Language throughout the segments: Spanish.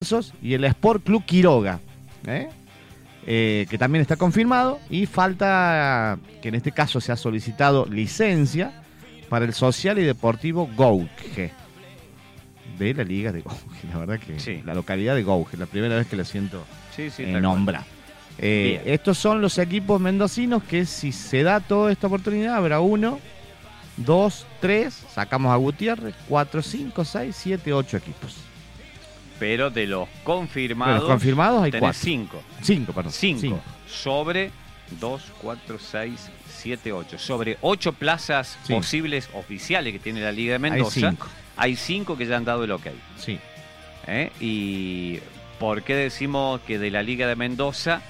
Alfonsos y el Sport Club Quiroga, que también está confirmado, y falta que en este caso se ha solicitado licencia para el Social y Deportivo Gouge de la Liga de Gouge. La verdad que sí, la localidad de Gouge, la primera vez que la siento nombrar. Estos son los equipos mendocinos que, si se da toda esta oportunidad, habrá 1, 2, 3, sacamos a Gutiérrez, 4, 5, 6, 7, 8 equipos. Pero de los confirmados hay 4. 5. 5. Sobre 2, 4, 6, 7, 8. Sobre 8 plazas posibles oficiales que tiene la Liga de Mendoza, hay 5 que ya han dado el ok. Sí. ¿Y por qué decimos que de la Liga de Mendoza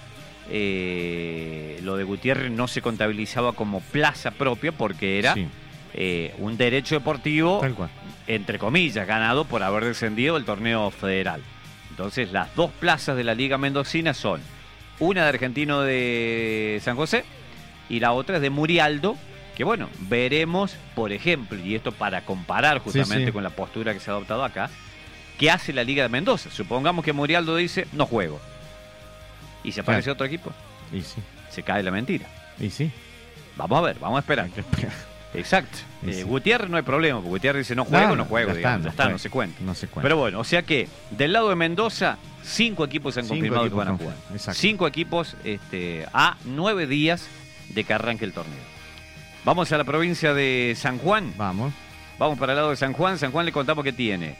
lo de Gutiérrez no se contabilizaba como plaza propia? Porque era un derecho deportivo, entre comillas, ganado por haber descendido del torneo federal. Entonces, las 2 plazas de la Liga Mendocina son una de Argentino de San José y la otra es de Murialdo, que bueno, veremos, por ejemplo, y esto para comparar justamente con la postura que se ha adoptado acá, ¿qué hace la Liga de Mendoza? Supongamos que Murialdo dice, no juego. ¿Y se aparece otro equipo? Y sí. Se cae la mentira. Y sí. Vamos a ver, vamos a esperar. Exacto. Gutiérrez no hay problema, porque Gutiérrez dice, no juego, no juego. Ya está, no se cuenta. Pero bueno, o sea que del lado de Mendoza, 5 equipos se han confirmado que van a jugar. 5 equipos a 9 días de que arranque el torneo. Vamos a la provincia de San Juan. Vamos para el lado de San Juan. San Juan le contamos que tiene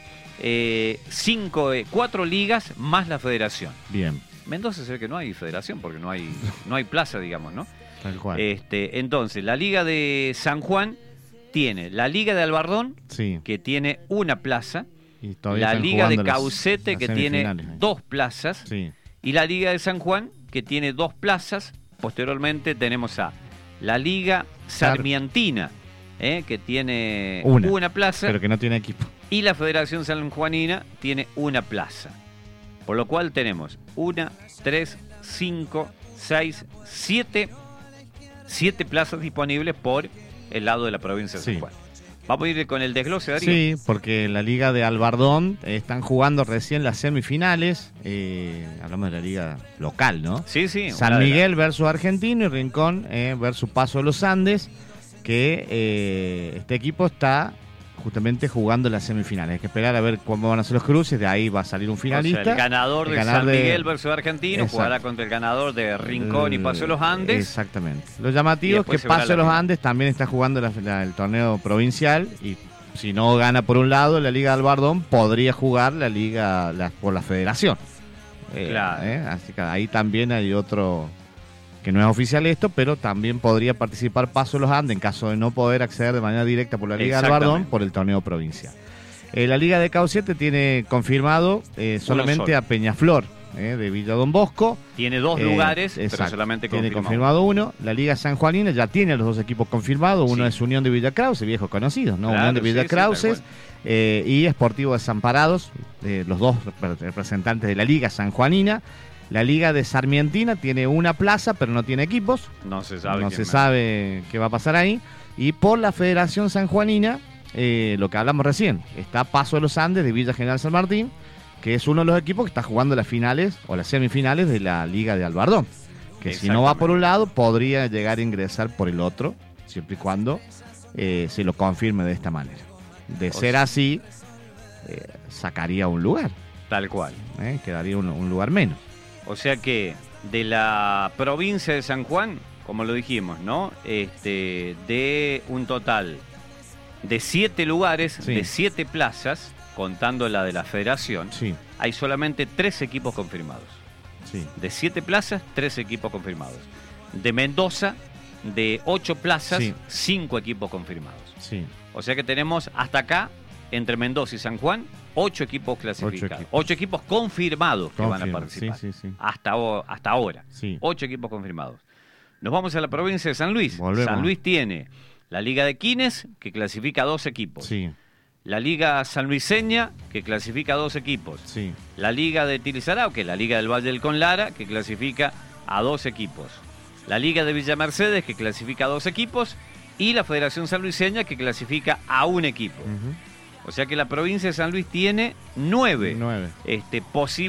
4 ligas más la federación. Bien. Mendoza se ve que no hay federación porque no hay plaza, digamos, ¿no? Tal cual. Entonces, la Liga de San Juan tiene la Liga de Albardón, que tiene una plaza, y la Liga de Caucete, que tiene 2 plazas, y la Liga de San Juan, que tiene 2 plazas. Posteriormente tenemos a la Liga Sarmientina, que tiene una plaza, pero que no tiene equipo. Y la Federación Sanjuanina tiene una plaza. Por lo cual tenemos 1, 3, 5, 6, 7 plazas disponibles por el lado de la provincia de San Juan. Vamos a ir con el desglose, Darío. Sí, porque la Liga de Albardón están jugando recién las semifinales. Hablamos de la liga local, ¿no? Sí. San Miguel versus Argentino y Rincón versus Paso de los Andes, que este equipo está justamente jugando las semifinales. Hay que esperar a ver cómo van a ser los cruces, de ahí va a salir un finalista. O sea, el ganador de San Miguel versus Argentino jugará contra el ganador de Rincón y Paso de los Andes. Exactamente. Lo llamativo es que Paso de los Andes también está jugando el torneo provincial, y si no gana por un lado la Liga de Albardón, podría jugar la liga por la federación. Así que ahí también hay otro que no es oficial esto, pero también podría participar Paso de los Andes en caso de no poder acceder de manera directa por la Liga de Albardón por el torneo provincial. La Liga de Caucete tiene confirmado solamente a Peñaflor de Villa Don Bosco. Tiene 2 lugares, pero solamente tiene confirmado uno. La Liga Sanjuanina ya tiene los 2 equipos confirmados. Uno es Unión de Villa Krause, viejos conocidos, ¿no? Unión de Villa Krause y Sportivo Desamparados, los 2 representantes de la Liga Sanjuanina. La Liga de Sarmientina tiene una plaza, pero no tiene equipos. No se sabe. Sabe qué va a pasar ahí. Y por la Federación Sanjuanina, lo que hablamos recién, está Paso de los Andes de Villa General San Martín, que es uno de los equipos que está jugando las finales o las semifinales de la Liga de Albardón. Que si no va por un lado, podría llegar a ingresar por el otro, siempre y cuando se lo confirme de esta manera. De ser así, sacaría un lugar. Tal cual. Quedaría un lugar menos. O sea que de la provincia de San Juan, como lo dijimos, ¿no? De un total de 7 lugares, de 7 plazas, contando la de la federación, hay solamente 3 equipos confirmados. De 7 plazas, 3 equipos confirmados. De Mendoza, de 8 plazas, 5 equipos confirmados. O sea que tenemos hasta acá, entre Mendoza y San Juan, 8 equipos clasificados. 8 equipos confirmados que van a participar. Hasta ahora. 8 equipos confirmados. Nos vamos a la provincia de San Luis. Volvemos. San Luis tiene la Liga de Quines, que clasifica a 2 equipos. La Liga Sanluiseña, que clasifica a 2 equipos. La Liga de Tilizarao, que es la Liga del Valle del Conlara, que clasifica a 2 equipos. La Liga de Villa Mercedes, que clasifica a 2 equipos. Y la Federación Sanluiseña, que clasifica a 1 equipo. O sea que la provincia de San Luis tiene 9 posibles